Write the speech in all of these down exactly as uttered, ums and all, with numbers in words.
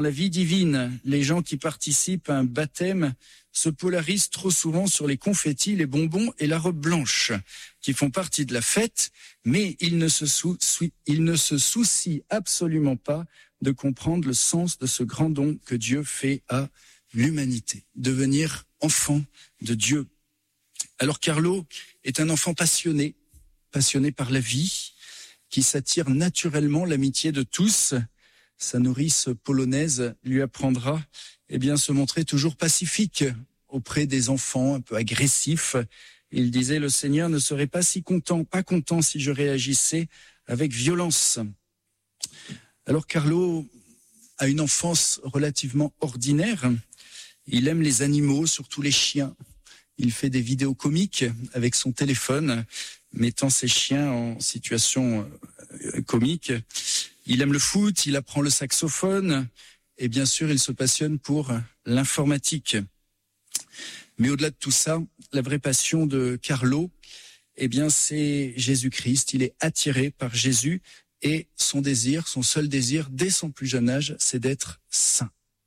La vie divine, les gens qui participent à un baptême se polarisent trop souvent sur les confettis, les bonbons et la robe blanche, qui font partie de la fête, mais ils ne se, sou- ils ne se soucient absolument pas de comprendre le sens de ce grand don que Dieu fait à l'humanité, devenir enfant de Dieu. Alors Carlo est un enfant passionné, passionné par la vie, qui s'attire naturellement l'amitié de tous. Sa nourrice polonaise lui apprendra eh bien, se montrer toujours pacifique auprès des enfants, un peu agressifs. Il disait, le Seigneur ne serait pas si content, pas content si je réagissais avec violence. Alors Carlo a une enfance relativement ordinaire. Il aime les animaux, surtout les chiens. Il fait des vidéos comiques avec son téléphone, mettant ses chiens en situation comique. Il aime le foot, il apprend le saxophone et bien sûr, il se passionne pour l'informatique. Mais au-delà de tout ça, la vraie passion de Carlo, eh bien, c'est Jésus-Christ. Il est attiré par Jésus et son désir, son seul désir, dès son plus jeune âge, c'est d'être saint.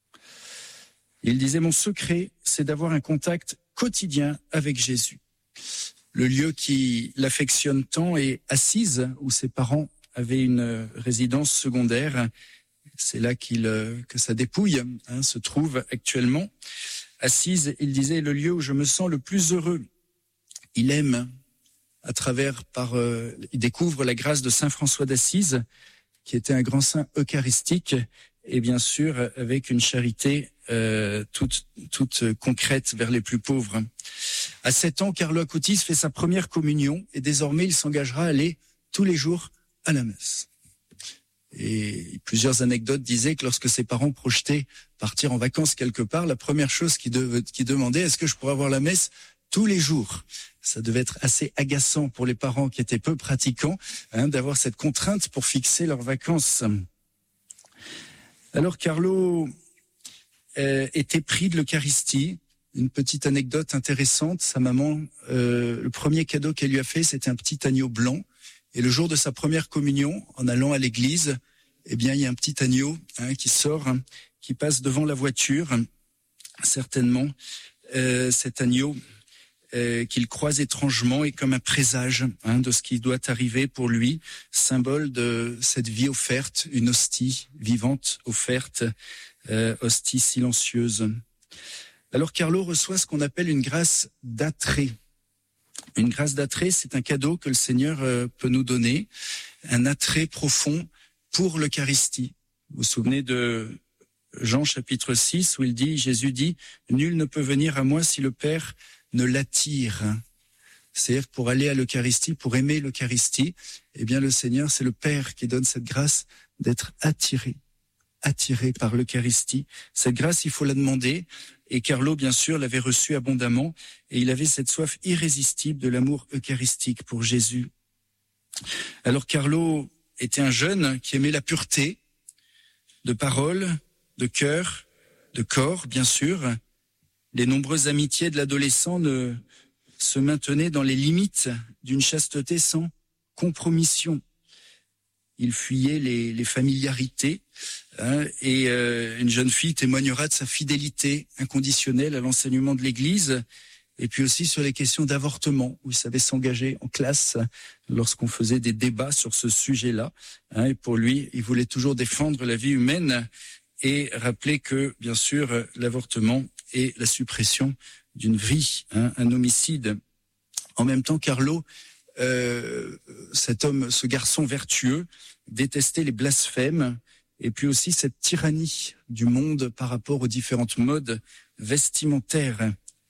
Il disait, mon secret, c'est d'avoir un contact quotidien avec Jésus. Le lieu qui l'affectionne tant est Assise, où ses parents avaient une résidence secondaire. C'est là qu'il, que sa dépouille hein, se trouve actuellement. Assise, il disait, le lieu où je me sens le plus heureux. Il aime, à travers, par, euh, il découvre la grâce de Saint François d'Assise, qui était un grand saint eucharistique, et bien sûr avec une charité euh, toute, toute concrète vers les plus pauvres. À sept ans, Carlo Acutis fait sa première communion, et désormais il s'engagera à aller tous les jours à la messe. Et plusieurs anecdotes disaient que lorsque ses parents projetaient partir en vacances quelque part, la première chose qu'ils de, qu'ils demandaient, est-ce que je pourrais avoir la messe tous les jours? Ça devait être assez agaçant pour les parents qui étaient peu pratiquants, hein, d'avoir cette contrainte pour fixer leurs vacances. Alors Carlo euh, était pris de l'Eucharistie. Une petite anecdote intéressante, sa maman, euh, le premier cadeau qu'elle lui a fait, c'était un petit agneau blanc. Et le jour de sa première communion, en allant à l'église, eh bien, il y a un petit agneau hein, qui sort, hein, qui passe devant la voiture. Certainement, euh, cet agneau euh, qu'il croise étrangement est comme un présage hein, de ce qui doit arriver pour lui, symbole de cette vie offerte, une hostie vivante offerte, euh, hostie silencieuse. Alors Carlo reçoit ce qu'on appelle une grâce d'attrait. Une grâce d'attrait, c'est un cadeau que le Seigneur euh, peut nous donner, un attrait profond pour l'Eucharistie. Vous vous souvenez de Jean chapitre six où il dit, Jésus dit, « Nul ne peut venir à moi si le Père ne l'attire. » C'est-à-dire pour aller à l'Eucharistie, pour aimer l'Eucharistie, eh bien le Seigneur, c'est le Père qui donne cette grâce d'être attiré, attiré par l'Eucharistie. Cette grâce, il faut la demander. Et Carlo, bien sûr, l'avait reçue abondamment et il avait cette soif irrésistible de l'amour eucharistique pour Jésus. Alors Carlo était un jeune qui aimait la pureté de parole, de cœur, de corps, bien sûr. Les nombreuses amitiés de l'adolescent ne se maintenaient dans les limites d'une chasteté sans compromission. Il fuyait les, les familiarités hein, et euh, une jeune fille témoignera de sa fidélité inconditionnelle à l'enseignement de l'Église et puis aussi sur les questions d'avortement où il savait s'engager en classe lorsqu'on faisait des débats sur ce sujet-là. Hein, et pour lui, il voulait toujours défendre la vie humaine et rappeler que, bien sûr, l'avortement est la suppression d'une vie, hein, un homicide. En même temps, Carlo, Euh, cet homme, ce garçon vertueux, détestait les blasphèmes et puis aussi cette tyrannie du monde par rapport aux différentes modes vestimentaires.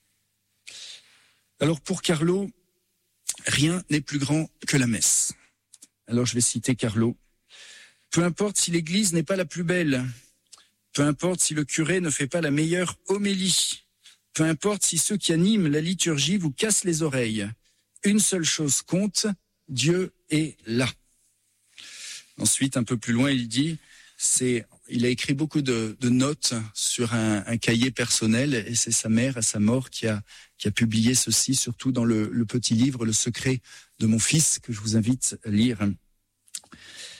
Alors pour Carlo, rien n'est plus grand que la messe. Alors je vais citer Carlo. Peu importe si l'église n'est pas la plus belle, peu importe si le curé ne fait pas la meilleure homélie, peu importe si ceux qui animent la liturgie vous cassent les oreilles. Une seule chose compte, Dieu est là. Ensuite, un peu plus loin, il dit, c'est, il a écrit beaucoup de, de notes sur un, un cahier personnel et c'est sa mère à sa mort qui a, qui a publié ceci, surtout dans le, le petit livre « Le secret de mon fils » que je vous invite à lire.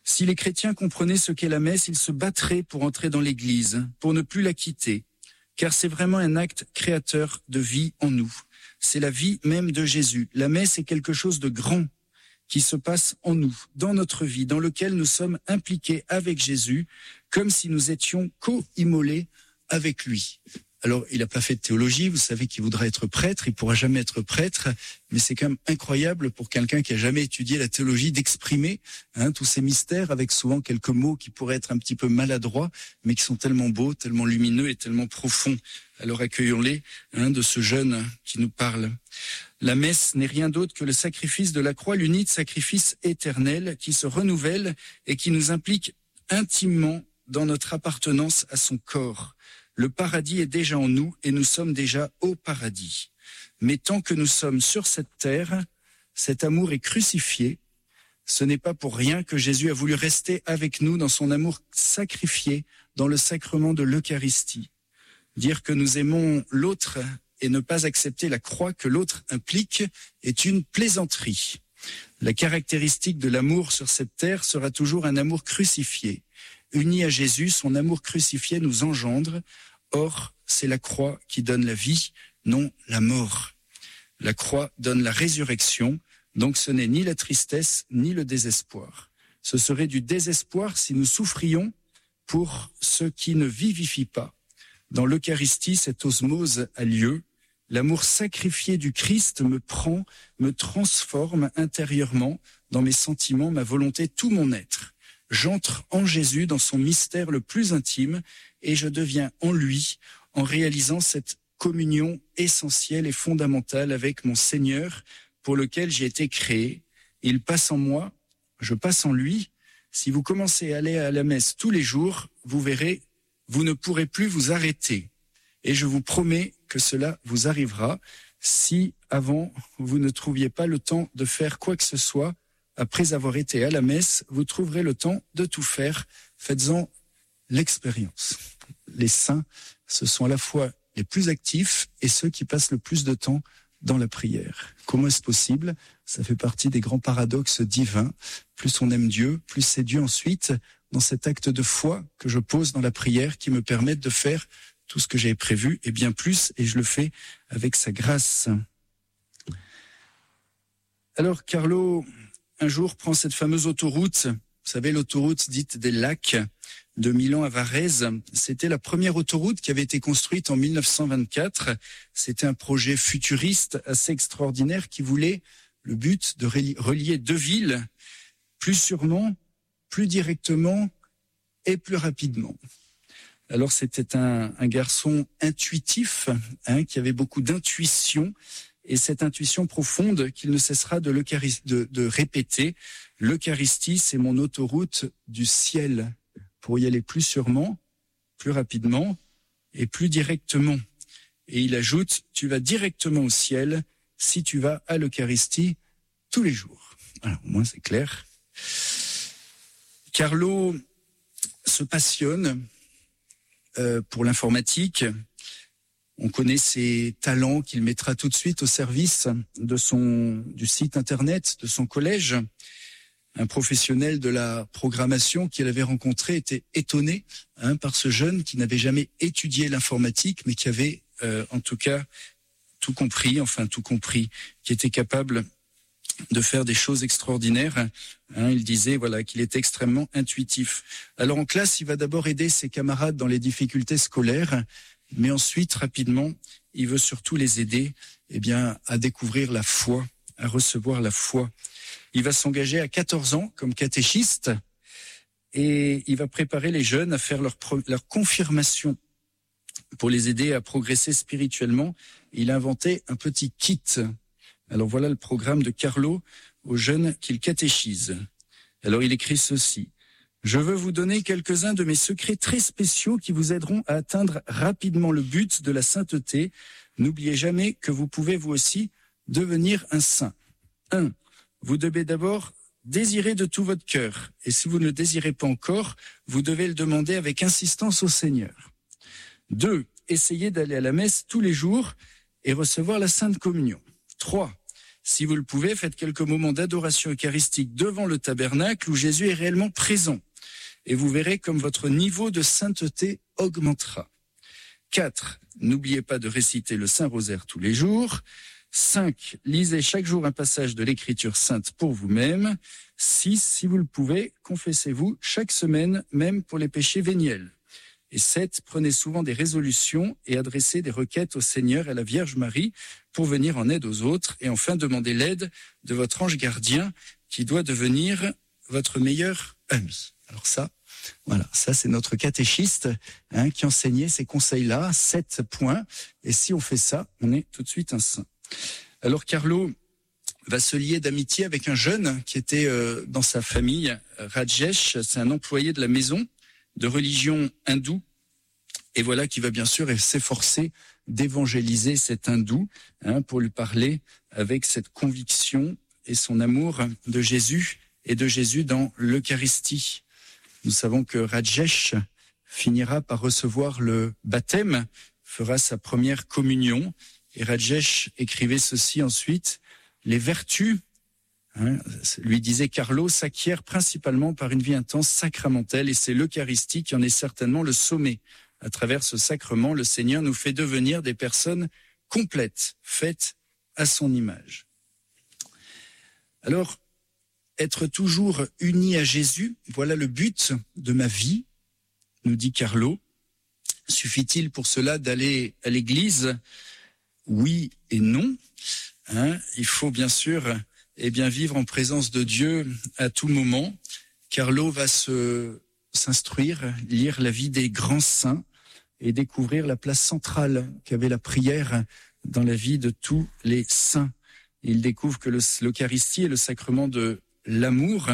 Si les chrétiens comprenaient ce qu'est la messe, ils se battraient pour entrer dans l'Église, pour ne plus la quitter, car c'est vraiment un acte créateur de vie en nous. C'est la vie même de Jésus. La messe est quelque chose de grand qui se passe en nous, dans notre vie, dans lequel nous sommes impliqués avec Jésus, comme si nous étions co-immolés avec lui. Alors, il n'a pas fait de théologie, vous savez qu'il voudra être prêtre, il pourra jamais être prêtre, mais c'est quand même incroyable pour quelqu'un qui a jamais étudié la théologie d'exprimer hein, tous ces mystères avec souvent quelques mots qui pourraient être un petit peu maladroits, mais qui sont tellement beaux, tellement lumineux et tellement profonds. Alors accueillons-les hein, de ce jeune qui nous parle. La messe n'est rien d'autre que le sacrifice de la croix, l'unique sacrifice éternel qui se renouvelle et qui nous implique intimement dans notre appartenance à son corps. Le paradis est déjà en nous et nous sommes déjà au paradis. Mais tant que nous sommes sur cette terre, cet amour est crucifié. Ce n'est pas pour rien que Jésus a voulu rester avec nous dans son amour sacrifié dans le sacrement de l'Eucharistie. Dire que nous aimons l'autre et ne pas accepter la croix que l'autre implique est une plaisanterie. La caractéristique de l'amour sur cette terre sera toujours un amour crucifié. Uni à Jésus, son amour crucifié nous engendre. Or, c'est la croix qui donne la vie, non la mort. La croix donne la résurrection, donc ce n'est ni la tristesse ni le désespoir. Ce serait du désespoir si nous souffrions pour ceux qui ne vivifient pas. Dans l'Eucharistie, cette osmose a lieu. L'amour sacrifié du Christ me prend, me transforme intérieurement dans mes sentiments, ma volonté, tout mon être. J'entre en Jésus dans son mystère le plus intime et je deviens en lui en réalisant cette communion essentielle et fondamentale avec mon Seigneur pour lequel j'ai été créé. Il passe en moi, je passe en lui. Si vous commencez à aller à la messe tous les jours, vous verrez, vous ne pourrez plus vous arrêter. Et je vous promets que cela vous arrivera si avant vous ne trouviez pas le temps de faire quoi que ce soit. Après avoir été à la messe, vous trouverez le temps de tout faire. Faites-en l'expérience. Les saints, ce sont à la fois les plus actifs et ceux qui passent le plus de temps dans la prière. Comment est-ce possible? Ça fait partie des grands paradoxes divins. Plus on aime Dieu, plus c'est Dieu ensuite, dans cet acte de foi que je pose dans la prière qui me permet de faire tout ce que j'avais prévu et bien plus, et je le fais avec sa grâce. Alors, Carlo, un jour, prend cette fameuse autoroute, vous savez, l'autoroute dite des lacs de Milan à Varèse. C'était la première autoroute qui avait été construite en mille neuf cent vingt-quatre. C'était un projet futuriste assez extraordinaire qui voulait le but de relier deux villes plus sûrement, plus directement et plus rapidement. Alors c'était un, un garçon intuitif, hein, qui avait beaucoup d'intuition, et cette intuition profonde qu'il ne cessera de, de, de répéter. L'Eucharistie, c'est mon autoroute du ciel pour y aller plus sûrement, plus rapidement et plus directement. Et il ajoute, tu vas directement au ciel si tu vas à l'Eucharistie tous les jours. Alors, au moins c'est clair. Carlo se passionne euh, pour l'informatique. On connaît ses talents qu'il mettra tout de suite au service de son, du site internet de son collège. Un professionnel de la programmation qu'il avait rencontré était étonné hein, par ce jeune qui n'avait jamais étudié l'informatique, mais qui avait euh, en tout cas tout compris, enfin tout compris, qui était capable de faire des choses extraordinaires. Hein, il disait voilà qu'il était extrêmement intuitif. Alors en classe, il va d'abord aider ses camarades dans les difficultés scolaires, mais ensuite, rapidement, il veut surtout les aider eh bien, à découvrir la foi, à recevoir la foi. Il va s'engager à quatorze ans comme catéchiste et il va préparer les jeunes à faire leur, leur confirmation pour les aider à progresser spirituellement. Il a inventé un petit kit. Alors voilà le programme de Carlo aux jeunes qu'il catéchise. Alors il écrit ceci. Je veux vous donner quelques-uns de mes secrets très spéciaux qui vous aideront à atteindre rapidement le but de la sainteté. N'oubliez jamais que vous pouvez vous aussi devenir un saint. un. Vous devez d'abord désirer de tout votre cœur. Et si vous ne le désirez pas encore, vous devez le demander avec insistance au Seigneur. deux. Essayez d'aller à la messe tous les jours et recevoir la Sainte Communion. trois. Si vous le pouvez, faites quelques moments d'adoration eucharistique devant le tabernacle où Jésus est réellement présent. Et vous verrez comme votre niveau de sainteté augmentera. quatre. N'oubliez pas de réciter le Saint-Rosaire tous les jours. cinq. Lisez chaque jour un passage de l'Écriture sainte pour vous-même. six. Si vous le pouvez, confessez-vous chaque semaine, même pour les péchés véniels. Et sept. Prenez souvent des résolutions et adressez des requêtes au Seigneur et à la Vierge Marie pour venir en aide aux autres. Et enfin, demandez l'aide de votre ange gardien qui doit devenir votre meilleur ami. Alors ça, voilà, ça c'est notre catéchiste hein, qui enseignait ces conseils-là, sept points. Et si on fait ça, on est tout de suite un saint. Alors Carlo va se lier d'amitié avec un jeune qui était euh, dans sa famille, Rajesh, c'est un employé de la maison de religion hindoue. Et voilà qui va bien sûr s'efforcer d'évangéliser cet hindou hein, pour lui parler avec cette conviction et son amour de Jésus et de Jésus dans l'Eucharistie. Nous savons que Rajesh finira par recevoir le baptême, fera sa première communion. Et Rajesh écrivait ceci ensuite, les vertus, hein, lui disait Carlo, s'acquièrent principalement par une vie intense sacramentelle et c'est l'Eucharistie qui en est certainement le sommet. À travers ce sacrement, le Seigneur nous fait devenir des personnes complètes, faites à son image. Alors, être toujours unis à Jésus, voilà le but de ma vie, nous dit Carlo. Suffit-il pour cela d'aller à l'église ? Oui et non. Hein, il faut bien sûr eh bien, vivre en présence de Dieu à tout moment. Carlo va se, s'instruire, lire la vie des grands saints et découvrir la place centrale qu'avait la prière dans la vie de tous les saints. Il découvre que le, l'Eucharistie est le sacrement de l'amour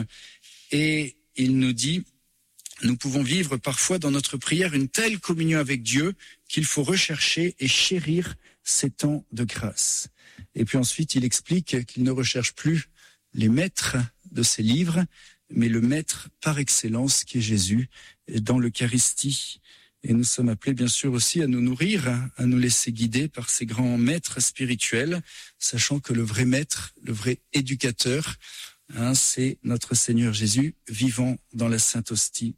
et il nous dit nous pouvons vivre parfois dans notre prière une telle communion avec Dieu qu'il faut rechercher et chérir ces temps de grâce. Et puis ensuite, il explique qu'il ne recherche plus les maîtres de ses livres, mais le maître par excellence qui est Jésus dans l'Eucharistie. Et nous sommes appelés bien sûr aussi à nous nourrir, à nous laisser guider par ces grands maîtres spirituels, sachant que le vrai maître, le vrai éducateur, hein, c'est notre Seigneur Jésus vivant dans la Sainte Hostie.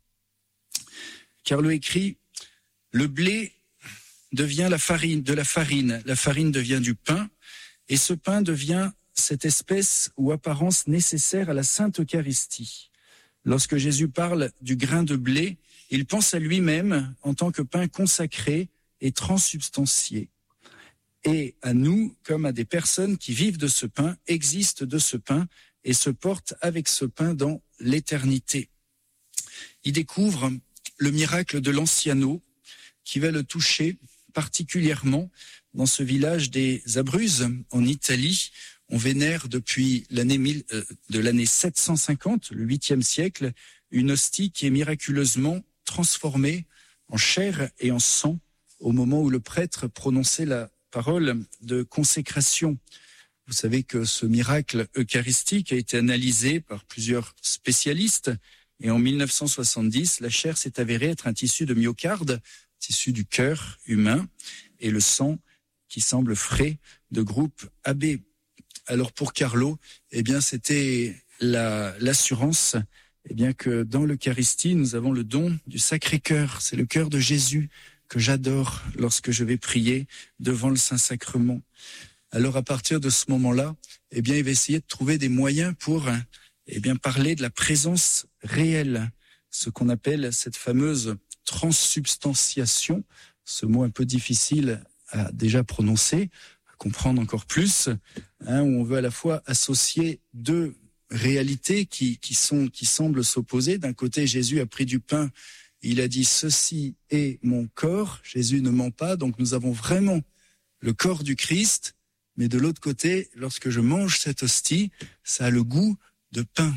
Carlo écrit, le blé devient la farine, de la farine, la farine devient du pain, et ce pain devient cette espèce ou apparence nécessaire à la Sainte Eucharistie. Lorsque Jésus parle du grain de blé, il pense à lui-même en tant que pain consacré et transsubstantié. Et à nous, comme à des personnes qui vivent de ce pain, existent de ce pain et se portent avec ce pain dans l'éternité. Il découvre le miracle de l'Anciano qui va le toucher particulièrement dans ce village des Abruzzes en Italie. On vénère depuis l'année mille, euh, de l'année sept cent cinquante, le huitième siècle, une hostie qui est miraculeusement transformée en chair et en sang au moment où le prêtre prononçait la parole de consécration. Vous savez que ce miracle eucharistique a été analysé par plusieurs spécialistes et en mille neuf cent soixante-dix, la chair s'est avérée être un tissu de myocarde, tissu du cœur humain, et le sang qui semble frais de groupe A B. Alors pour Carlo, eh bien c'était la, l'assurance eh bien que dans l'Eucharistie, nous avons le don du Sacré-Cœur. C'est le cœur de Jésus que j'adore lorsque je vais prier devant le Saint-Sacrement. Alors à partir de ce moment-là, eh bien il va essayer de trouver des moyens pour eh bien parler de la présence réelle, ce qu'on appelle cette fameuse transsubstantiation, ce mot un peu difficile à déjà prononcer, à comprendre encore plus, hein, où on veut à la fois associer deux réalités qui, qui, sont, qui semblent s'opposer. D'un côté, Jésus a pris du pain, il a dit « ceci est mon corps », Jésus ne ment pas, donc nous avons vraiment le corps du Christ, mais de l'autre côté, lorsque je mange cette hostie, ça a le goût de pain.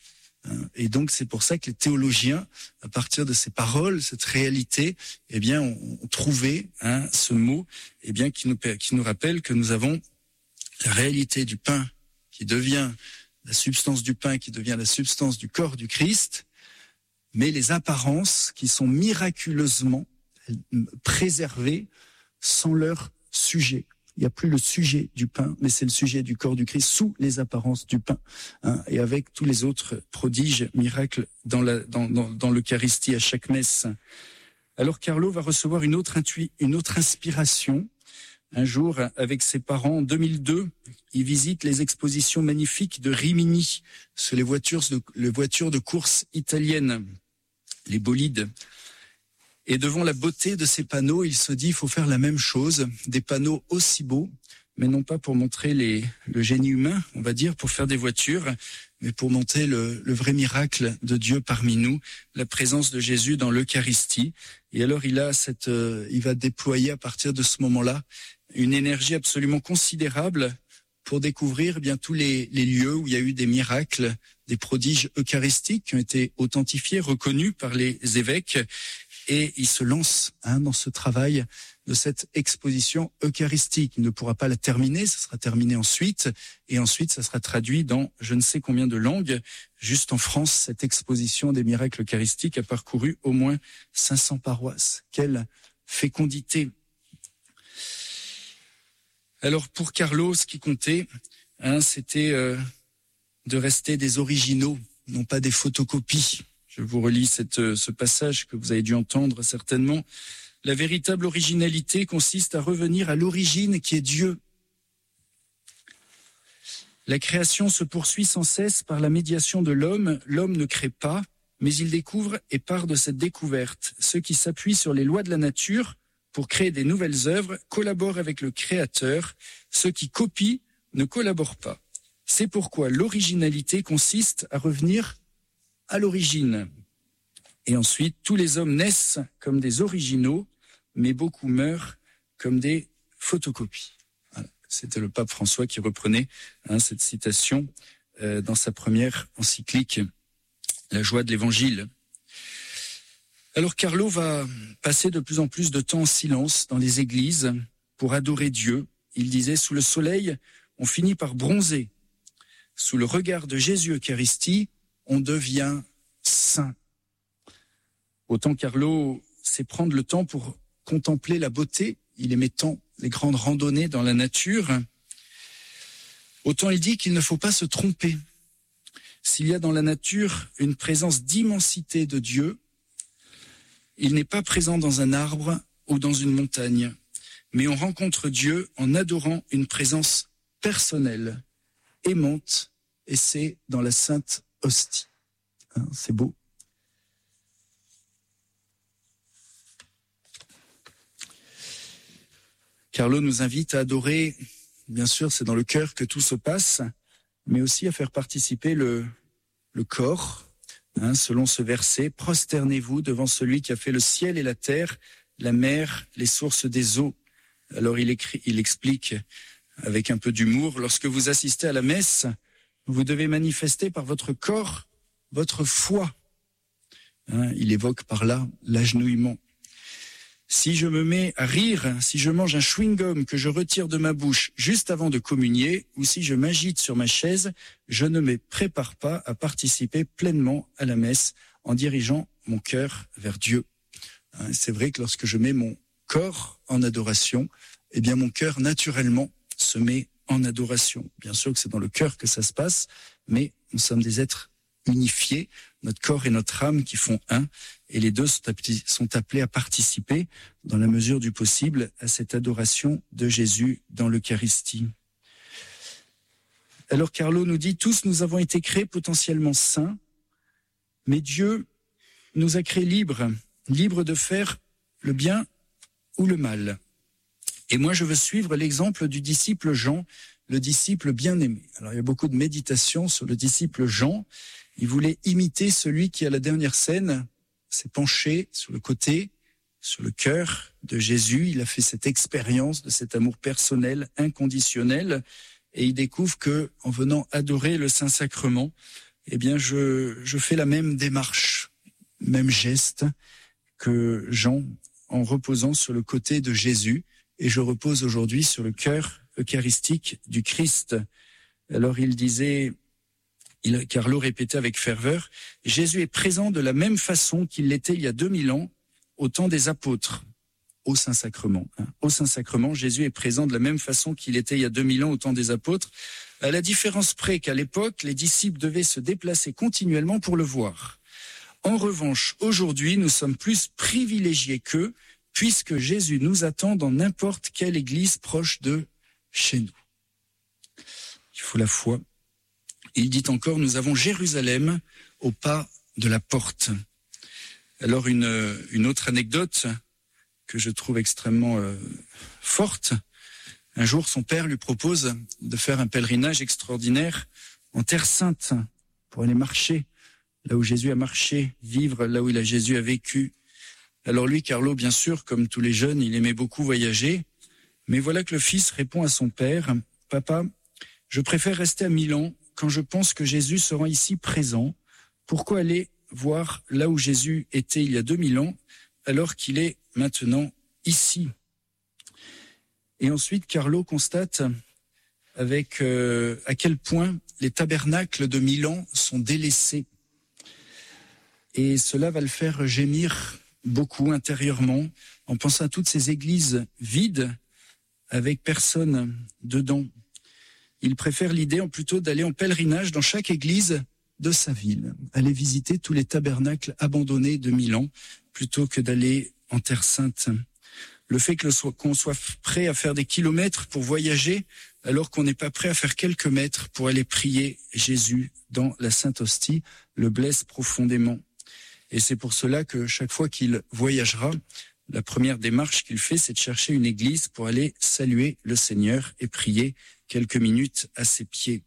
Et donc c'est pour ça que les théologiens, à partir de ces paroles, cette réalité, eh bien, ont, ont trouvé hein, ce mot, eh bien, qui nous qui nous rappelle que nous avons la réalité du pain qui devient la substance du pain, qui devient la substance du corps du Christ, mais les apparences qui sont miraculeusement préservées sans leur sujet. Il n'y a plus le sujet du pain, mais c'est le sujet du corps du Christ sous les apparences du pain. Hein, et avec tous les autres prodiges, miracles dans, la, dans, dans, dans l'Eucharistie à chaque messe. Alors Carlo va recevoir une autre, intui, une autre inspiration. Un jour, avec ses parents, en deux mille deux, il visite les expositions magnifiques de Rimini, sur les voitures de, les voitures de course italiennes, les bolides. Et devant la beauté de ces panneaux, il se dit, il faut faire la même chose, des panneaux aussi beaux, mais non pas pour montrer les, le génie humain, on va dire, pour faire des voitures, mais pour montrer le, le vrai miracle de Dieu parmi nous, la présence de Jésus dans l'Eucharistie. Et alors il a cette, euh, il va déployer à partir de ce moment-là une énergie absolument considérable pour découvrir eh bien tous les, les lieux où il y a eu des miracles, des prodiges eucharistiques qui ont été authentifiés, reconnus par les évêques. Et il se lance hein, dans ce travail de cette exposition eucharistique. Il ne pourra pas la terminer, ça sera terminé ensuite. Et ensuite, ça sera traduit dans je ne sais combien de langues. Juste en France, cette exposition des miracles eucharistiques a parcouru au moins cinq cents paroisses. Quelle fécondité! Alors pour Carlo, ce qui comptait, hein, c'était euh, de rester des originaux, non pas des photocopies. Je vous relis cette, ce passage que vous avez dû entendre certainement. La véritable originalité consiste à revenir à l'origine qui est Dieu. La création se poursuit sans cesse par la médiation de l'homme. L'homme ne crée pas, mais il découvre et part de cette découverte. Ceux qui s'appuient sur les lois de la nature pour créer des nouvelles œuvres collaborent avec le Créateur. Ceux qui copient ne collaborent pas. C'est pourquoi l'originalité consiste à revenir à l'origine. Et ensuite, tous les hommes naissent comme des originaux, mais beaucoup meurent comme des photocopies. Voilà. C'était le pape François qui reprenait hein, cette citation euh, dans sa première encyclique, La joie de l'Évangile. Alors Carlo va passer de plus en plus de temps en silence dans les églises pour adorer Dieu. Il disait, sous le soleil, on finit par bronzer. Sous le regard de Jésus Eucharistie, on devient saint. Autant Carlo sait prendre le temps pour contempler la beauté, il aimait tant les grandes randonnées dans la nature, autant il dit qu'il ne faut pas se tromper. S'il y a dans la nature une présence d'immensité de Dieu, il n'est pas présent dans un arbre ou dans une montagne, mais on rencontre Dieu en adorant une présence personnelle, aimante, et c'est dans la Sainte Hostie. Hein, c'est beau. Carlo nous invite à adorer, bien sûr, c'est dans le cœur que tout se passe, mais aussi à faire participer le, le corps, hein, selon ce verset, prosternez-vous devant celui qui a fait le ciel et la terre, la mer, les sources des eaux. Alors il, écrit, il explique avec un peu d'humour, lorsque vous assistez à la messe, vous devez manifester par votre corps votre foi. Hein, il évoque par là l'agenouillement. Si je me mets à rire, si je mange un chewing-gum que je retire de ma bouche juste avant de communier, ou si je m'agite sur ma chaise, je ne me prépare pas à participer pleinement à la messe en dirigeant mon cœur vers Dieu. Hein, c'est vrai que lorsque je mets mon corps en adoration, eh bien mon cœur naturellement se met en adoration. Bien sûr que c'est dans le cœur que ça se passe, mais nous sommes des êtres unifiés, notre corps et notre âme qui font un, et les deux sont appelés à participer, dans la mesure du possible, à cette adoration de Jésus dans l'Eucharistie. Alors Carlo nous dit, tous nous avons été créés potentiellement saints, mais Dieu nous a créés libres, libres de faire le bien ou le mal. Et moi, je veux suivre l'exemple du disciple Jean, le disciple bien-aimé. Alors, il y a beaucoup de méditations sur le disciple Jean. Il voulait imiter celui qui, à la dernière scène, s'est penché sur le côté, sur le cœur de Jésus. Il a fait cette expérience de cet amour personnel, inconditionnel, et il découvre que, en venant adorer le Saint-Sacrement, eh bien, je, je fais la même démarche, même geste que Jean, en reposant sur le côté de Jésus, et je repose aujourd'hui sur le cœur eucharistique du Christ. Alors il disait, il, Carlo répétait avec ferveur, Jésus est présent de la même façon qu'il l'était il y a deux mille ans, au temps des apôtres. au Saint-Sacrement. Hein. Au Saint-Sacrement, Jésus est présent de la même façon qu'il était il y a deux mille ans au temps des apôtres, à la différence près qu'à l'époque, les disciples devaient se déplacer continuellement pour le voir. En revanche, aujourd'hui, nous sommes plus privilégiés qu'eux, puisque Jésus nous attend dans n'importe quelle église proche de chez nous. Il faut la foi. Il dit encore, nous avons Jérusalem au pas de la porte. Alors une, une autre anecdote que je trouve extrêmement euh, forte. Un jour, son père lui propose de faire un pèlerinage extraordinaire en Terre Sainte pour aller marcher là où Jésus a marché, vivre là où il a, Jésus a vécu. Alors lui, Carlo, bien sûr, comme tous les jeunes, il aimait beaucoup voyager. Mais voilà que le fils répond à son père, « Papa, je préfère rester à Milan quand je pense que Jésus sera ici présent. Pourquoi aller voir là où Jésus était il y a deux mille ans alors qu'il est maintenant ici ?» Et ensuite, Carlo constate avec euh, à quel point les tabernacles de Milan sont délaissés. Et cela va le faire gémir beaucoup intérieurement en pensant à toutes ces églises vides avec personne dedans. Il préfère l'idée en plutôt d'aller en pèlerinage dans chaque église de sa ville, aller visiter tous les tabernacles abandonnés de Milan plutôt que d'aller en Terre Sainte. Le fait que le soit, qu'on soit prêt à faire des kilomètres pour voyager alors qu'on n'est pas prêt à faire quelques mètres pour aller prier Jésus dans la Sainte Hostie le blesse profondément. Et c'est pour cela que chaque fois qu'il voyagera, la première démarche qu'il fait, c'est de chercher une église pour aller saluer le Seigneur et prier quelques minutes à ses pieds.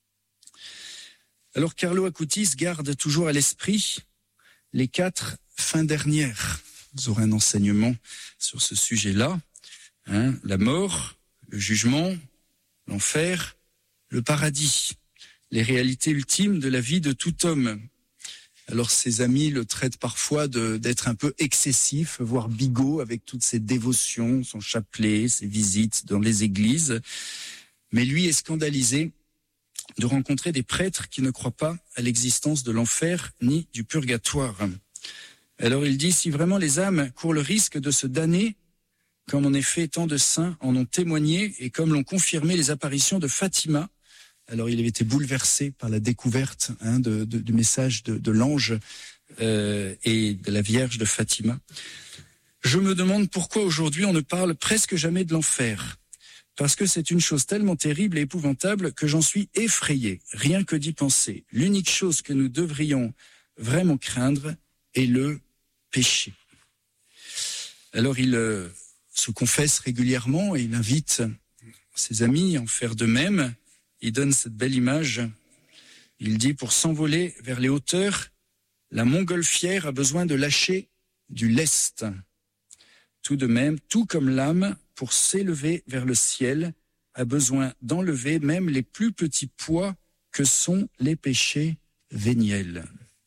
Alors Carlo Acutis garde toujours à l'esprit les quatre fins dernières. Vous aurez un enseignement sur ce sujet-là. Hein, la mort, le jugement, l'enfer, le paradis. Les réalités ultimes de la vie de tout homme. Alors ses amis le traitent parfois de, d'être un peu excessif, voire bigot avec toutes ses dévotions, son chapelet, ses visites dans les églises. Mais lui est scandalisé de rencontrer des prêtres qui ne croient pas à l'existence de l'enfer ni du purgatoire. Alors il dit, si vraiment les âmes courent le risque de se damner, comme en effet tant de saints en ont témoigné et comme l'ont confirmé les apparitions de Fatima, alors il avait été bouleversé par la découverte hein, de, de, du message de, de l'ange euh, et de la Vierge de Fatima. Je me demande pourquoi aujourd'hui on ne parle presque jamais de l'enfer. Parce que c'est une chose tellement terrible et épouvantable que j'en suis effrayé, rien que d'y penser. L'unique chose que nous devrions vraiment craindre est le péché. Alors il euh, se confesse régulièrement et il invite ses amis à en faire de même. Il donne cette belle image. Il dit, pour s'envoler vers les hauteurs, la montgolfière a besoin de lâcher du lest. Tout de même, tout comme l'âme, pour s'élever vers le ciel, a besoin d'enlever même les plus petits poids que sont les péchés véniels.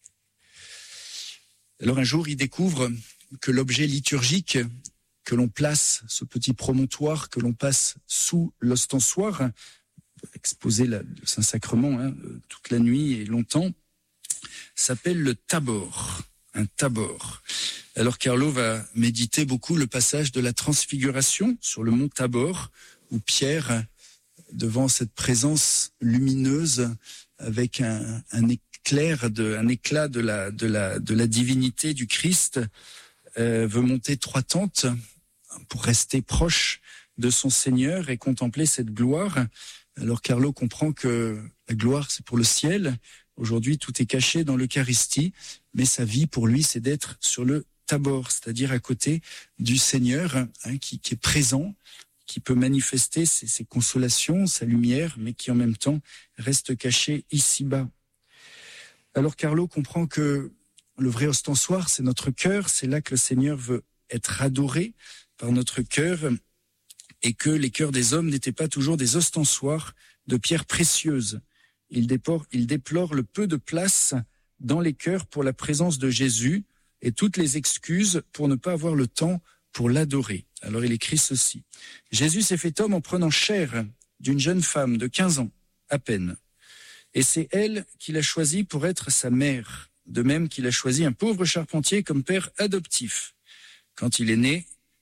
Alors un jour, il découvre que l'objet liturgique que l'on place, ce petit promontoire que l'on passe sous l'ostensoir, exposer le Saint-Sacrement hein, toute la nuit et longtemps, s'appelle le tabor, un tabor. Alors Carlo va méditer beaucoup le passage de la transfiguration sur le mont Tabor, où Pierre, devant cette présence lumineuse, avec un, un éclair, de, un éclat de la, de la, de la divinité du Christ, euh, veut monter trois tentes pour rester proche de son Seigneur et contempler cette gloire. Alors Carlo comprend que la gloire, c'est pour le ciel. Aujourd'hui, tout est caché dans l'Eucharistie, mais sa vie, pour lui, c'est d'être sur le Tabor, c'est-à-dire à côté du Seigneur hein, qui, qui est présent, qui peut manifester ses, ses consolations, sa lumière, mais qui en même temps reste caché ici-bas. Alors Carlo comprend que le vrai ostensoir, c'est notre cœur, c'est là que le Seigneur veut être adoré par notre cœur, et que les cœurs des hommes n'étaient pas toujours des ostensoirs de pierres précieuses. Il déplore, il déplore le peu de place dans les cœurs pour la présence de Jésus et toutes les excuses pour ne pas avoir le temps pour l'adorer. Alors il écrit ceci. Jésus s'est fait homme en prenant chair d'une jeune femme de quinze ans, à peine. Et c'est elle qu'il a choisi pour être sa mère, de même qu'il a choisi un pauvre charpentier comme père adoptif. Quand il est né,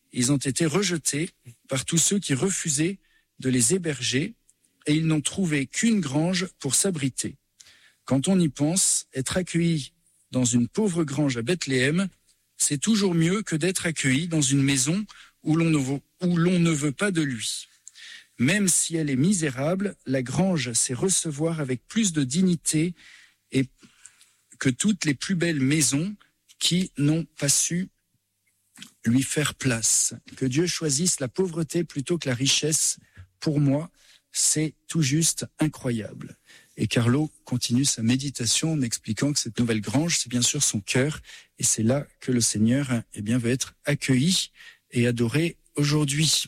ils ont été rejetés par tous ceux qui refusaient de les héberger et ils n'ont trouvé qu'une grange pour s'abriter. Quand on y pense, être accueilli dans une pauvre grange à Bethléem, c'est toujours mieux que d'être accueilli dans une maison où l'on ne veut, où l'on ne veut pas de lui. Même si elle est misérable, la grange sait recevoir avec plus de dignité et que toutes les plus belles maisons qui n'ont pas su lui faire place. Que Dieu choisisse la pauvreté plutôt que la richesse, pour moi, c'est tout juste incroyable. Et Carlo continue sa méditation en expliquant que cette nouvelle grange, c'est bien sûr son cœur, et c'est là que le Seigneur eh bien, veut être accueilli et adoré aujourd'hui.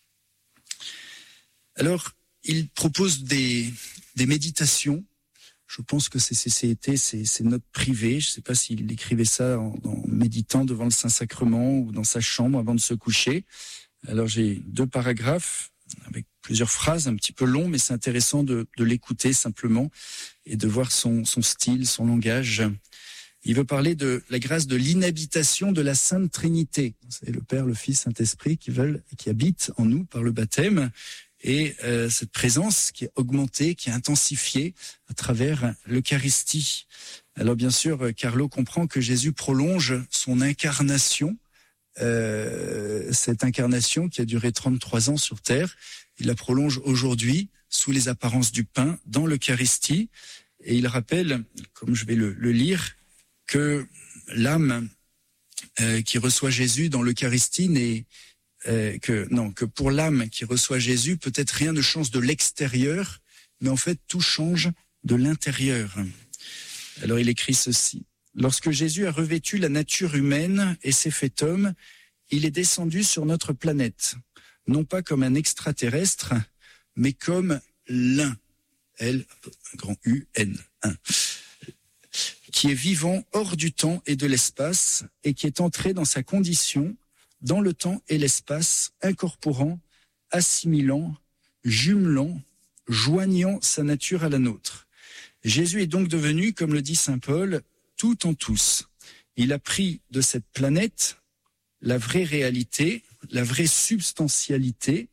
Alors, il propose des, des méditations. Je pense que c'est, c'était ses, ses notes privées. Je ne sais pas s'il écrivait ça en, en méditant devant le Saint-Sacrement ou dans sa chambre avant de se coucher. Alors, j'ai deux paragraphes avec plusieurs phrases, un petit peu longs, mais c'est intéressant de, de l'écouter simplement et de voir son, son style, son langage. Il veut parler de la grâce de l'inhabitation de la Sainte Trinité. C'est le Père, le Fils, Saint-Esprit qui veulent, qui habitent en nous par le baptême. Et euh, cette présence qui est augmentée, qui est intensifiée à travers l'Eucharistie. Alors bien sûr, Carlo comprend que Jésus prolonge son incarnation, euh, cette incarnation qui a duré trente-trois ans sur terre. Il la prolonge aujourd'hui sous les apparences du pain dans l'Eucharistie. Et il rappelle, comme je vais le, le lire, que l'âme euh, qui reçoit Jésus dans l'Eucharistie n'est Euh, que non, que pour l'âme qui reçoit Jésus, peut-être rien ne change de l'extérieur, mais en fait tout change de l'intérieur. Alors il écrit ceci: lorsque Jésus a revêtu la nature humaine et s'est fait homme, il est descendu sur notre planète, non pas comme un extraterrestre, mais comme l'un, L, grand U, N, un, qui est vivant hors du temps et de l'espace et qui est entré dans sa condition dans le temps et l'espace, incorporant, assimilant, jumelant, joignant sa nature à la nôtre. Jésus est donc devenu, comme le dit saint Paul, tout en tous. Il a pris de cette planète la vraie réalité, la vraie substantialité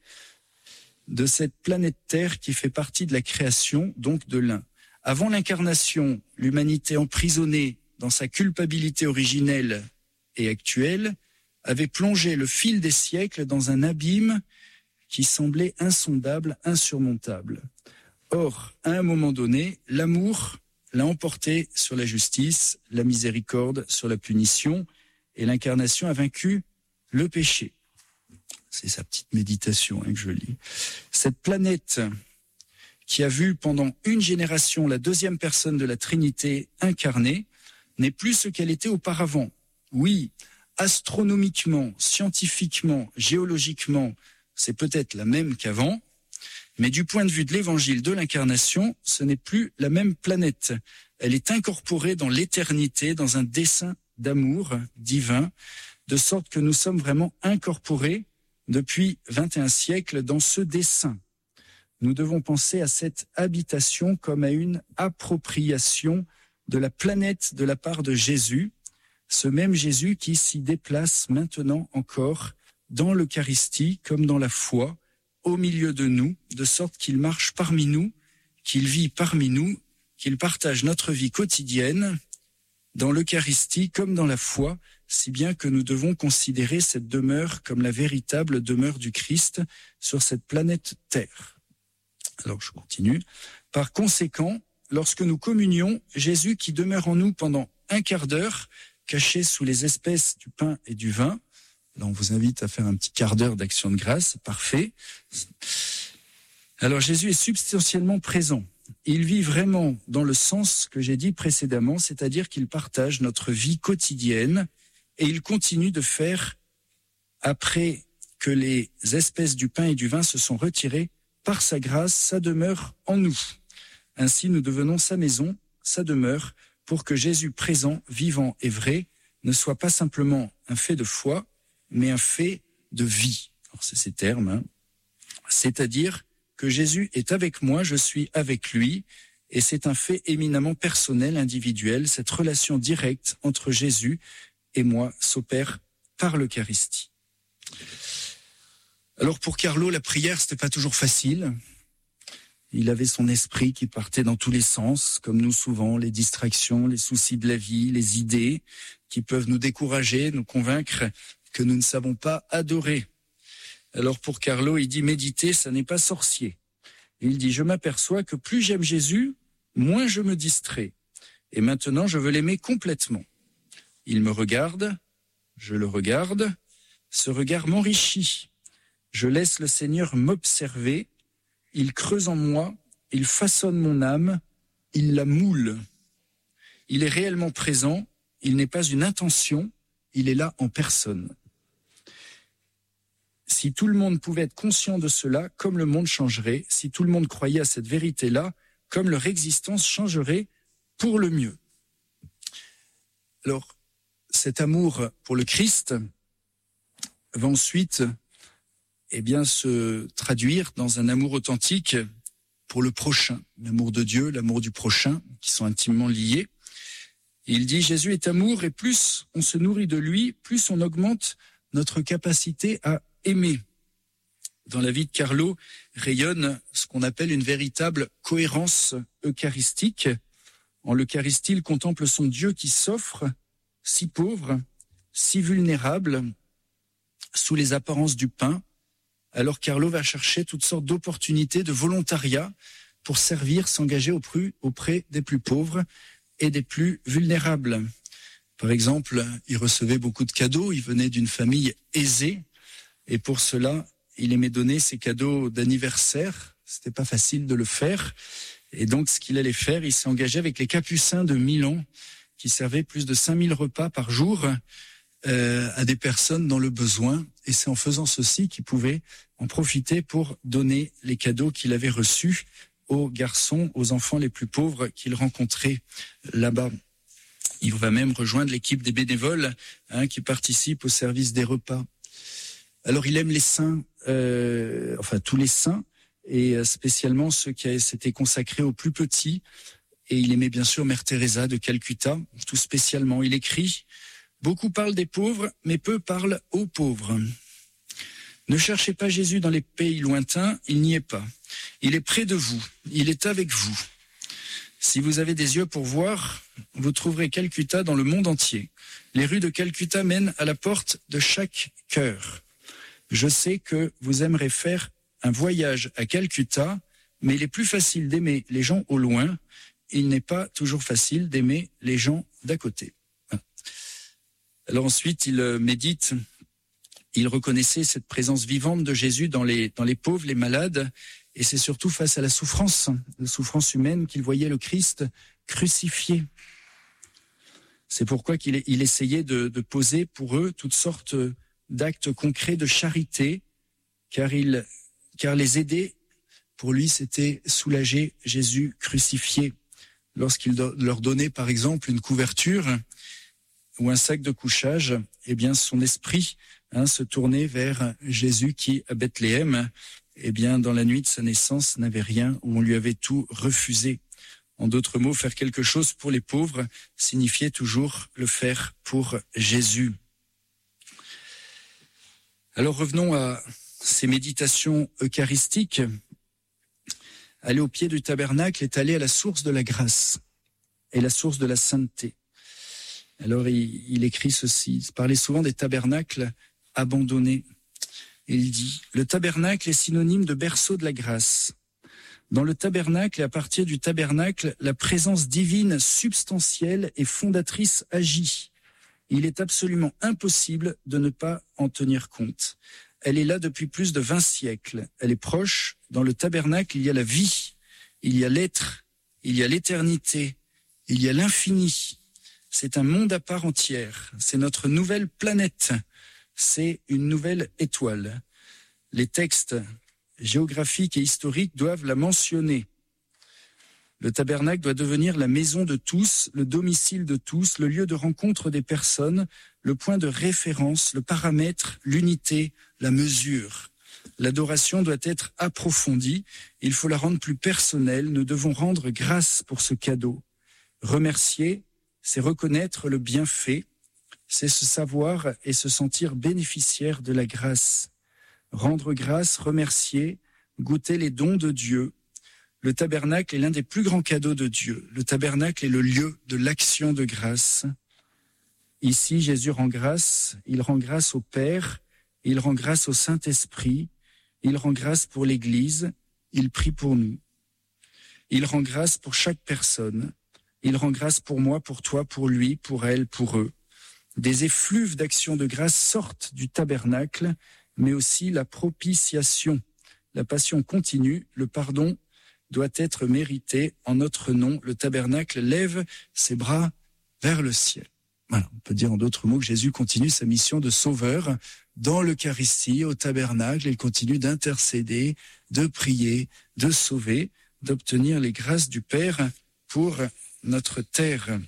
de cette planète Terre qui fait partie de la création, donc de l'un. Avant l'incarnation, l'humanité emprisonnée dans sa culpabilité originelle et actuelle avait plongé le fil des siècles dans un abîme qui semblait insondable, insurmontable. Or, à un moment donné, l'amour l'a emporté sur la justice, la miséricorde sur la punition, et l'incarnation a vaincu le péché. C'est sa petite méditation hein, que je lis. Cette planète qui a vu pendant une génération la deuxième personne de la Trinité incarnée n'est plus ce qu'elle était auparavant. Oui, astronomiquement, scientifiquement, géologiquement, c'est peut-être la même qu'avant, mais du point de vue de l'évangile de l'incarnation, ce n'est plus la même planète. Elle est incorporée dans l'éternité, dans un dessein d'amour divin, de sorte que nous sommes vraiment incorporés depuis vingt et un siècles dans ce dessein. Nous devons penser à cette habitation comme à une appropriation de la planète de la part de Jésus, ce même Jésus qui s'y déplace maintenant encore dans l'Eucharistie comme dans la foi, au milieu de nous, de sorte qu'il marche parmi nous, qu'il vit parmi nous, qu'il partage notre vie quotidienne dans l'Eucharistie comme dans la foi, si bien que nous devons considérer cette demeure comme la véritable demeure du Christ sur cette planète Terre. Alors je continue. Par conséquent, lorsque nous communions, Jésus qui demeure en nous pendant un quart d'heure, caché sous les espèces du pain et du vin. Là, on vous invite à faire un petit quart d'heure d'action de grâce, parfait. Alors Jésus est substantiellement présent. Il vit vraiment dans le sens que j'ai dit précédemment, c'est-à-dire qu'il partage notre vie quotidienne et il continue de faire après que les espèces du pain et du vin se sont retirées par sa grâce, sa demeure en nous. Ainsi, nous devenons sa maison, sa demeure, pour que Jésus présent, vivant et vrai ne soit pas simplement un fait de foi, mais un fait de vie. Alors c'est ces termes, hein. C'est-à-dire que Jésus est avec moi, je suis avec lui, et c'est un fait éminemment personnel, individuel. Cette relation directe entre Jésus et moi s'opère par l'Eucharistie. Alors pour Carlo, la prière, c'était pas toujours facile. Il avait son esprit qui partait dans tous les sens, comme nous souvent, les distractions, les soucis de la vie, les idées qui peuvent nous décourager, nous convaincre que nous ne savons pas adorer. Alors pour Carlo, il dit méditer, ça n'est pas sorcier. Il dit je m'aperçois que plus j'aime Jésus, moins je me distrais. Et maintenant, je veux l'aimer complètement. Il me regarde, je le regarde, ce regard m'enrichit. Je laisse le Seigneur m'observer. Il creuse en moi, il façonne mon âme, il la moule. Il est réellement présent, il n'est pas une intention, il est là en personne. Si tout le monde pouvait être conscient de cela, comme le monde changerait, si tout le monde croyait à cette vérité-là, comme leur existence changerait pour le mieux. Alors, cet amour pour le Christ va ensuite eh bien, se traduire dans un amour authentique pour le prochain, l'amour de Dieu, l'amour du prochain, qui sont intimement liés. Et il dit, Jésus est amour, et plus on se nourrit de lui, plus on augmente notre capacité à aimer. Dans la vie de Carlo rayonne ce qu'on appelle une véritable cohérence eucharistique. En l'Eucharistie, il contemple son Dieu qui s'offre, si pauvre, si vulnérable, sous les apparences du pain. Alors Carlo va chercher toutes sortes d'opportunités de volontariat pour servir, s'engager auprès des plus pauvres et des plus vulnérables. Par exemple, il recevait beaucoup de cadeaux, il venait d'une famille aisée et pour cela, il aimait donner ses cadeaux d'anniversaire. C'était pas facile de le faire et donc ce qu'il allait faire, il s'est engagé avec les Capucins de Milan qui servaient plus de cinq mille repas par jour Euh, à des personnes dans le besoin, et c'est en faisant ceci qu'il pouvait en profiter pour donner les cadeaux qu'il avait reçus aux garçons, aux enfants les plus pauvres qu'il rencontrait là-bas. Il va même rejoindre l'équipe des bénévoles hein, qui participent au service des repas. Alors il aime les saints, euh, enfin tous les saints, et spécialement ceux qui s'étaient consacrés aux plus petits, et il aimait bien sûr Mère Teresa de Calcutta, tout spécialement. Il écrit beaucoup parlent des pauvres, mais peu parlent aux pauvres. Ne cherchez pas Jésus dans les pays lointains, il n'y est pas. Il est près de vous, il est avec vous. Si vous avez des yeux pour voir, vous trouverez Calcutta dans le monde entier. Les rues de Calcutta mènent à la porte de chaque cœur. Je sais que vous aimerez faire un voyage à Calcutta, mais il est plus facile d'aimer les gens au loin. Il n'est pas toujours facile d'aimer les gens d'à côté. Alors ensuite, il médite, il reconnaissait cette présence vivante de Jésus dans les, dans les pauvres, les malades, et c'est surtout face à la souffrance, la souffrance humaine qu'il voyait le Christ crucifié. C'est pourquoi qu'il il essayait de, de poser pour eux toutes sortes d'actes concrets de charité, car, il, car les aider, pour lui, c'était soulager Jésus crucifié. Lorsqu'il do, leur donnait par exemple une couverture, ou un sac de couchage, eh bien son esprit hein, se tournait vers Jésus qui, à Bethléem, eh bien dans la nuit de sa naissance, n'avait rien, où on lui avait tout refusé. En d'autres mots, faire quelque chose pour les pauvres signifiait toujours le faire pour Jésus. Alors revenons à ces méditations eucharistiques. Aller au pied du tabernacle est aller à la source de la grâce et la source de la sainteté. Alors il, il écrit ceci, il parlait souvent des tabernacles abandonnés. Et il dit, le tabernacle est synonyme de berceau de la grâce. Dans le tabernacle et à partir du tabernacle, la présence divine substantielle et fondatrice agit. Il est absolument impossible de ne pas en tenir compte. Elle est là depuis plus de vingt siècles. Elle est proche. Dans le tabernacle, il y a la vie, il y a l'être, il y a l'éternité, il y a l'infini. C'est un monde à part entière. C'est notre nouvelle planète. C'est une nouvelle étoile. Les textes géographiques et historiques doivent la mentionner. Le tabernacle doit devenir la maison de tous, le domicile de tous, le lieu de rencontre des personnes, le point de référence, le paramètre, l'unité, la mesure. L'adoration doit être approfondie. Il faut la rendre plus personnelle. Nous devons rendre grâce pour ce cadeau. Remercier, c'est reconnaître le bienfait. c'est se savoir et se sentir bénéficiaire de la grâce. Rendre grâce, remercier, goûter les dons de Dieu. Le tabernacle est l'un des plus grands cadeaux de Dieu. Le tabernacle est le lieu de l'action de grâce. Ici, Jésus rend grâce, il rend grâce au Père, il rend grâce au Saint-Esprit, il rend grâce pour l'Église, il prie pour nous. Il rend grâce pour chaque personne, il rend grâce pour moi, pour toi, pour lui, pour elle, pour eux. Des effluves d'action de grâce sortent du tabernacle, mais aussi la propitiation. La passion continue, le pardon doit être mérité en notre nom. Le tabernacle lève ses bras vers le ciel. Voilà, on peut dire en d'autres mots que Jésus continue sa mission de sauveur dans l'Eucharistie, au tabernacle. Il continue d'intercéder, de prier, de sauver, d'obtenir les grâces du Père pour notre terre.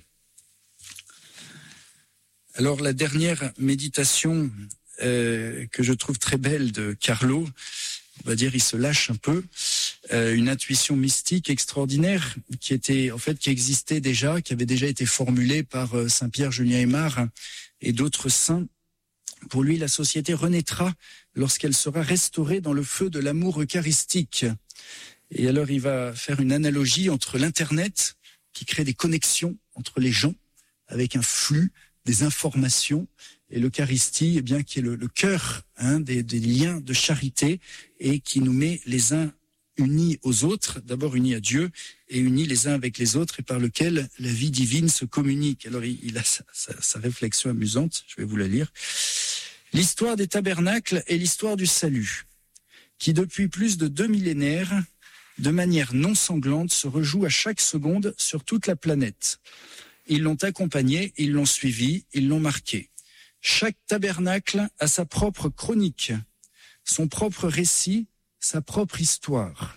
Alors la dernière méditation euh, que je trouve très belle de Carlo, on va dire il se lâche un peu, euh, une intuition mystique extraordinaire qui était en fait qui existait déjà, qui avait déjà été formulée par euh, Saint Pierre Julien Aymar et d'autres saints. Pour lui, la société renaîtra lorsqu'elle sera restaurée dans le feu de l'amour eucharistique. Et alors il va faire une analogie entre l'Internet qui crée des connexions entre les gens avec un flux, des informations, et l'Eucharistie, eh bien, qui est le, le cœur hein, des, des liens de charité et qui nous met les uns unis aux autres, d'abord unis à Dieu et unis les uns avec les autres et par lequel la vie divine se communique. Alors il, il a sa, sa, sa réflexion amusante, je vais vous la lire. L'histoire des tabernacles est l'histoire du salut, qui depuis plus de deux millénaires, de manière non sanglante, se rejoue à chaque seconde sur toute la planète. Ils l'ont accompagné, ils l'ont suivi, ils l'ont marqué. Chaque tabernacle a sa propre chronique, son propre récit, sa propre histoire.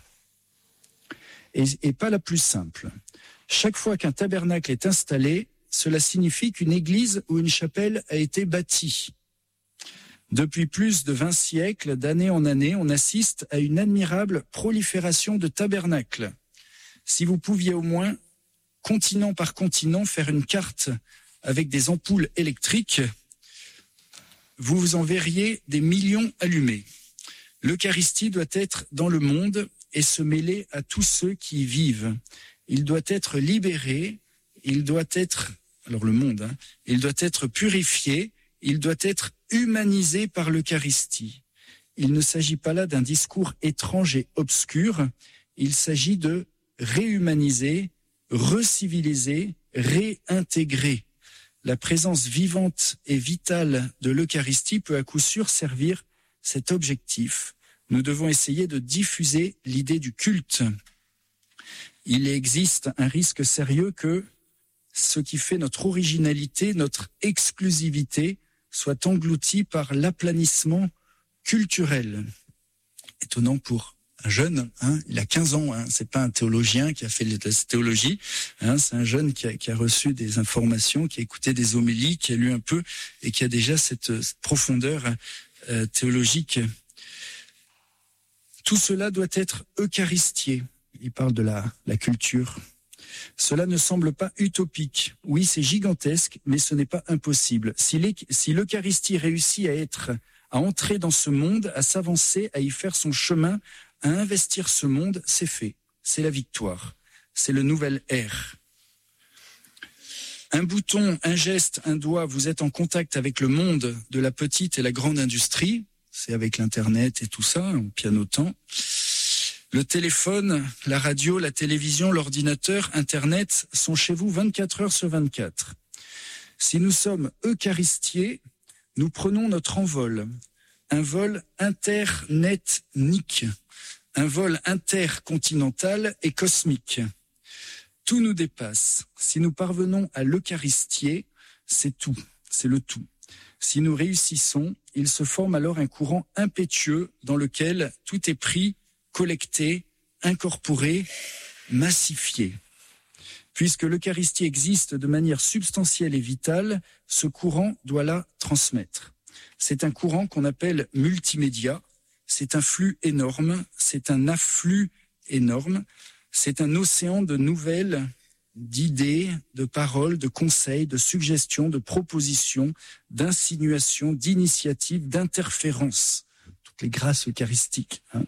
Et, et pas la plus simple. Chaque fois qu'un tabernacle est installé, cela signifie qu'une église ou une chapelle a été bâtie. Depuis plus de vingt siècles, d'année en année, on assiste à une admirable prolifération de tabernacles. Si vous pouviez au moins, continent par continent, faire une carte avec des ampoules électriques, vous vous en verriez des millions allumés. L'Eucharistie doit être dans le monde et se mêler à tous ceux qui y vivent. Il doit être libéré, il doit être, alors le monde, hein, il doit être purifié, il doit être humanisé par l'Eucharistie. Il ne s'agit pas là d'un discours étrange et obscur, il s'agit de réhumaniser, reciviliser, réintégrer. La présence vivante et vitale de l'Eucharistie peut à coup sûr servir cet objectif. Nous devons essayer de diffuser l'idée du culte. Il existe un risque sérieux que ce qui fait notre originalité, notre exclusivité, soit englouti par l'aplanissement culturel. Étonnant pour un jeune, hein, il a quinze ans, hein, c'est pas un théologien qui a fait de la théologie, hein, c'est un jeune qui a, qui a reçu des informations, qui a écouté des homélies, qui a lu un peu et qui a déjà cette, cette profondeur euh, théologique. Tout cela doit être eucharistié. Il parle de la, la culture. Cela ne semble pas utopique. Oui, c'est gigantesque, mais ce n'est pas impossible. Si, si l'Eucharistie réussit à être, à entrer dans ce monde, à s'avancer, à y faire son chemin, à investir ce monde, c'est fait. C'est la victoire. C'est le nouvel ère. Un bouton, un geste, un doigt, vous êtes en contact avec le monde de la petite et la grande industrie. C'est avec l'Internet et tout ça, en pianotant. Le téléphone, la radio, la télévision, l'ordinateur, Internet sont chez vous vingt-quatre heures sur vingt-quatre. Si nous sommes eucharistiés, nous prenons notre envol. Un vol internetnique, un vol intercontinental et cosmique. Tout nous dépasse. Si nous parvenons à l'eucharistier, c'est tout, c'est le tout. Si nous réussissons, il se forme alors un courant impétueux dans lequel tout est pris, collecté, incorporé, massifié. Puisque l'Eucharistie existe de manière substantielle et vitale, ce courant doit la transmettre. C'est un courant qu'on appelle multimédia, c'est un flux énorme, c'est un afflux énorme, c'est un océan de nouvelles d'idées, de paroles, de conseils, de suggestions, de propositions, d'insinuations, d'initiatives, d'interférences. Toutes les grâces eucharistiques. Hein.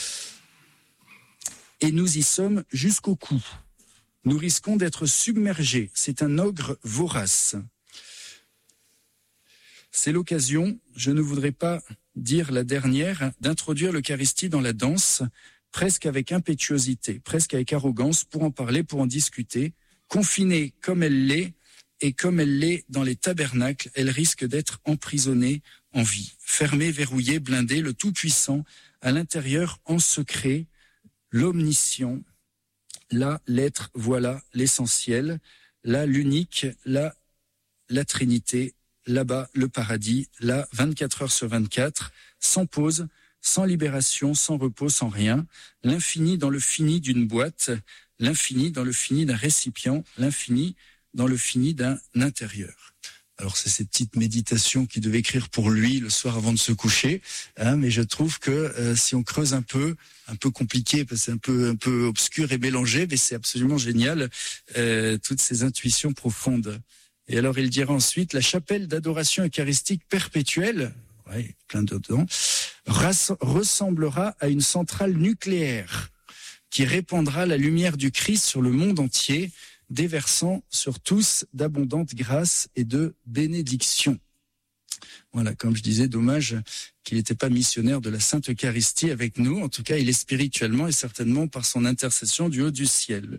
Et nous y sommes jusqu'au cou. Nous risquons d'être submergés. C'est un ogre vorace. C'est l'occasion, je ne voudrais pas dire la dernière, d'introduire l'Eucharistie dans la danse, presque avec impétuosité, presque avec arrogance, pour en parler, pour en discuter. Confinée comme elle l'est, et comme elle l'est dans les tabernacles, elle risque d'être emprisonnée en vie. Fermée, verrouillée, blindée, le Tout-Puissant, à l'intérieur, en secret, l'omniscient, là, l'être, voilà l'essentiel, là, l'unique, là, la Trinité, là-bas, le paradis, là, vingt-quatre heures sur vingt-quatre, sans pause, sans libération, sans repos, sans rien, l'infini dans le fini d'une boîte, l'infini dans le fini d'un récipient, l'infini dans le fini d'un intérieur. Alors c'est ces petites méditations qu'il devait écrire pour lui le soir avant de se coucher, hein, mais je trouve que euh, si on creuse un peu, un peu compliqué, parce que c'est un peu, un peu obscur et mélangé, mais c'est absolument génial, euh, toutes ces intuitions profondes. Et alors il dira ensuite, la chapelle d'adoration eucharistique perpétuelle, ouais, plein de dedans, ressemblera à une centrale nucléaire qui répandra la lumière du Christ sur le monde entier, déversant sur tous d'abondantes grâces et de bénédictions. Voilà, comme je disais, dommage qu'il n'était pas missionnaire de la Sainte Eucharistie avec nous. En tout cas, il est spirituellement et certainement par son intercession du haut du ciel.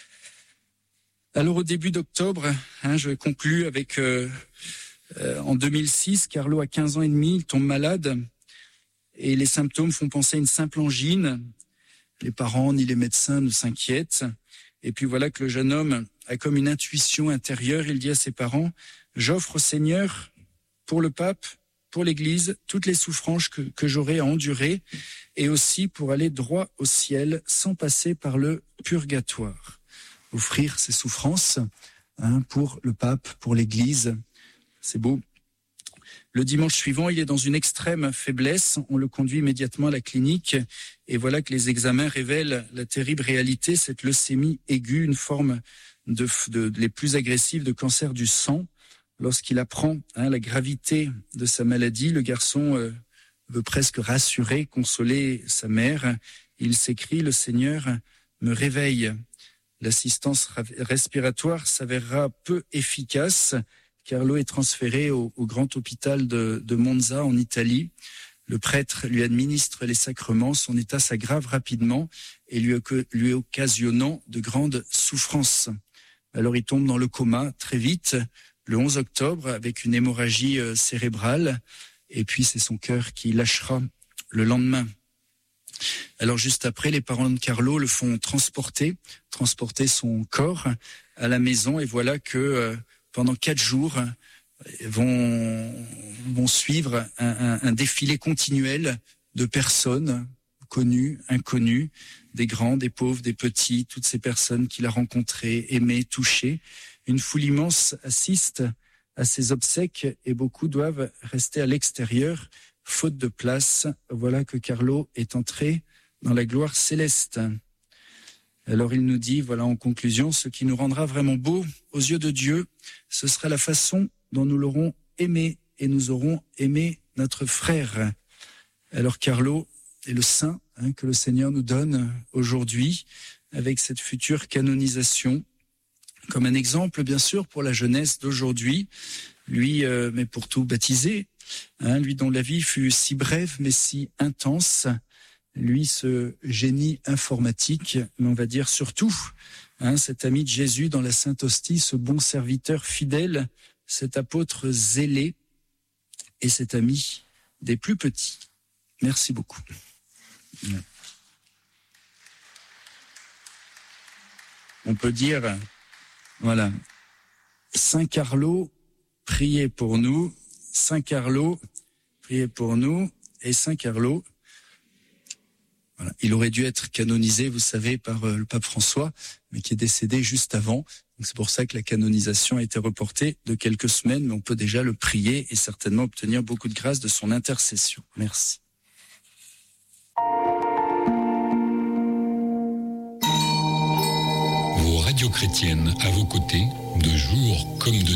Alors au début d'octobre, hein, je conclus avec euh, euh, en deux mille six, Carlo a quinze ans et demi, il tombe malade et les symptômes font penser à une simple angine. Les parents ni les médecins ne s'inquiètent. Et puis voilà que le jeune homme a comme une intuition intérieure. Il dit à ses parents, j'offre au Seigneur pour le pape, pour l'Église, toutes les souffrances que, que j'aurai à endurer et aussi pour aller droit au ciel sans passer par le purgatoire. Offrir ses souffrances hein, pour le pape, pour l'Église. C'est beau. Le dimanche suivant, il est dans une extrême faiblesse. On le conduit immédiatement à la clinique. Et voilà que les examens révèlent la terrible réalité, cette leucémie aiguë, une forme de, de, de les plus agressives de cancer du sang. Lorsqu'il apprend hein, la gravité de sa maladie, le garçon euh, veut presque rassurer, consoler sa mère. Il s'écrie, le Seigneur me réveille. L'assistance respiratoire s'avérera peu efficace. Carlo est transféré au, au grand hôpital de, de Monza en Italie. Le prêtre lui administre les sacrements. Son état s'aggrave rapidement et lui, lui occasionnant de grandes souffrances. Alors il tombe dans le coma très vite, le onze octobre, avec une hémorragie cérébrale. Et puis c'est son cœur qui lâchera le lendemain. Alors juste après, les parents de Carlo le font transporter, transporter son corps à la maison. Et voilà que euh, pendant quatre jours, vont, vont suivre un, un, un défilé continuel de personnes connues, inconnues, des grands, des pauvres, des petits, toutes ces personnes qu'il a rencontrées, aimées, touchées. Une foule immense assiste à ces obsèques et beaucoup doivent rester à l'extérieur, faute de place. Voilà que Carlo est entré dans la gloire céleste. Alors il nous dit, voilà en conclusion, ce qui nous rendra vraiment beau aux yeux de Dieu, ce sera la façon dont nous l'aurons aimé et nous aurons aimé notre frère. Alors Carlo est le saint hein, que le Seigneur nous donne aujourd'hui avec cette future canonisation, comme un exemple bien sûr pour la jeunesse d'aujourd'hui, lui euh, mais pour tout baptisé, hein, lui dont la vie fut si brève mais si intense, lui ce génie informatique, mais on va dire surtout hein, cet ami de Jésus dans la Sainte Hostie, ce bon serviteur fidèle, cet apôtre zélé et cet ami des plus petits. Merci beaucoup. On peut dire, voilà, Saint Carlo, priez pour nous, Saint Carlo, priez pour nous, et Saint Carlo, voilà, il aurait dû être canonisé, vous savez, par euh, le pape François, mais qui est décédé juste avant. Donc c'est pour ça que la canonisation a été reportée de quelques semaines, mais on peut déjà le prier et certainement obtenir beaucoup de grâce de son intercession. Merci. Vos radios radio chrétienne à vos côtés, de jour comme de